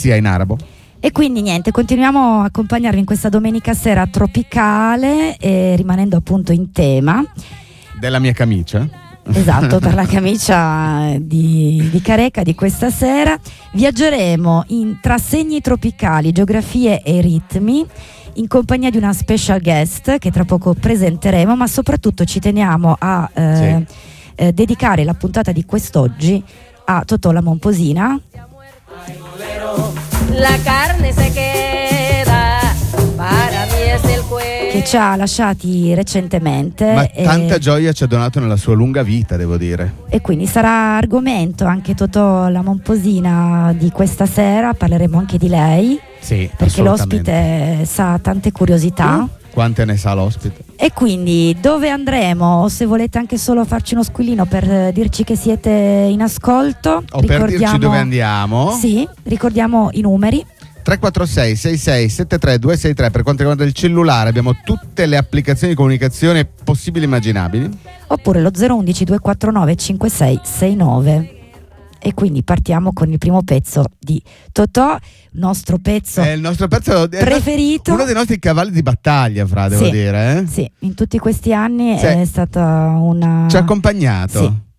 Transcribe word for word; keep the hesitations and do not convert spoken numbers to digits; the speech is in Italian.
sia in arabo. E quindi niente, continuiamo a accompagnarvi in questa domenica sera tropicale, e rimanendo appunto in tema della mia camicia. Esatto, per la camicia di, di Careca di questa sera. Viaggeremo in, tra segni tropicali, geografie e ritmi, in compagnia di una special guest che tra poco presenteremo, ma soprattutto ci teniamo a eh, sì. eh, dedicare la puntata di quest'oggi a Totò la Momposina, la carne se queda, para mí es el cuello, che ci ha lasciati recentemente. Ma e, tanta gioia ci ha donato nella sua lunga vita, devo dire. E quindi sarà argomento anche Totò la Momposina di questa sera, parleremo anche di lei. Sì, perché l'ospite sa tante curiosità. Uh, quante ne sa l'ospite? E quindi dove andremo? O se volete anche solo farci uno squillino per dirci che siete in ascolto, o per dirci dove andiamo. Sì, ricordiamo i numeri. tre quattro sei sei sei sette tre due sei tre per quanto riguarda il cellulare, abbiamo tutte le applicazioni di comunicazione possibili e immaginabili. Oppure lo zero uno uno due quattro nove cinque sei sei nove. E quindi partiamo con il primo pezzo di Totò, nostro pezzo, è il nostro pezzo preferito, uno dei nostri cavalli di battaglia, fra, devo sì, dire. Eh? Sì, in tutti questi anni sì. È stata una... Ci ha accompagnato. Sì.